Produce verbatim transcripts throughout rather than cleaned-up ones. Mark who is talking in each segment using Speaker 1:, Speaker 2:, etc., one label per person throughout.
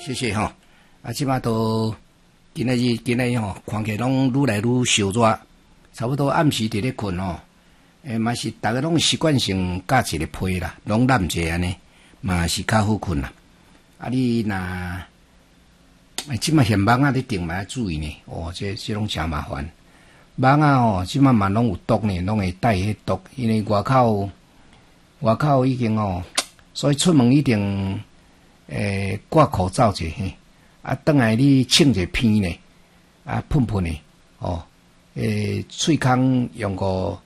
Speaker 1: 谢谢吼。啊，即马都今仔日今仔日吼，看起来拢愈来愈烧热，差不多暗时伫咧困吼。诶，嘛是逐个拢习惯性架一个被啦，拢揽者安尼，嘛是较好困啦。啊，你若诶，即马现网啊，你定嘛要注意呢。哦，这这拢诚麻烦。网啊吼，即马嘛拢有毒呢，拢会带迄毒，因为外口外口已经哦，所以出门一定诶挂口罩者嘿。啊，转来你清一片呢，啊喷喷呢，哦，诶，喙孔用个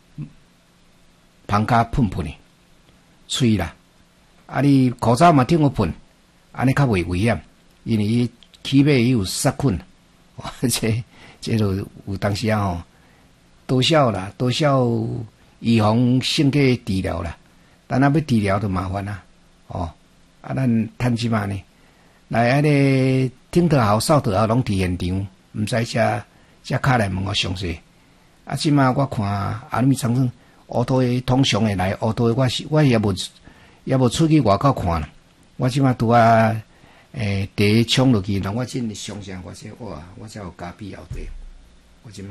Speaker 1: 芳甲喷喷呢，喙啦，啊你口罩嘛顶个喷，安尼较袂危险，因为伊起码伊有杀菌，哦，这这就有当时啊吼，多少啦，多少预防性嘅治疗啦，但若要治疗就麻烦啦，哦，啊咱趁即嘛呢。来，迄个顶头校、扫头校拢伫现场，毋知遮遮卡来问我详细。啊，即马我看阿米长生乌托的通常会来，乌托的我是我也无也无出去外口看啦。我即马拄啊诶，第一冲落去，让我真详细发现，哇！我才有咖啡后底。我即马，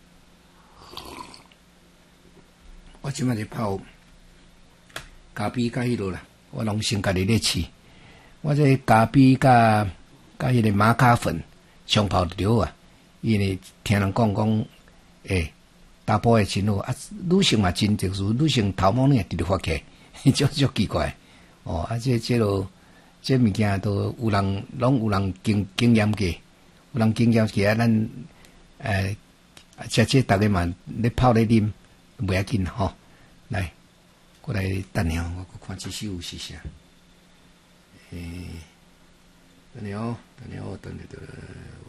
Speaker 1: 我即马咧泡咖啡甲迄落啦，我拢先家己咧试。我这咖啡甲甲迄个玛卡粉冲泡着啊，因为听人讲讲，诶，查甫诶真好啊，女性嘛真特殊，女性头毛呢直直发起，足足奇怪。哦，啊，这这落这物件都有人拢有人经经验过，有人经验过啊，咱诶，这这逐个嘛咧泡咧啉，袂要紧吼。来，过来等下，我看这首是啥。诶，等你哦，等你哦，等你等。